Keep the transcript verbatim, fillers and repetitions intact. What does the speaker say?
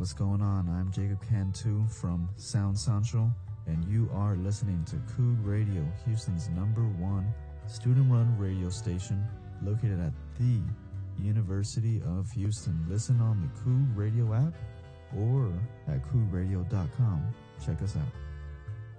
What's going on? I'm Jacob Cantu from Sound Central, and you are listening to Coog Radio, Houston's number one student-run radio station located at the University of Houston. Listen on the Coog Radio app or at coog radio dot com. Check us out.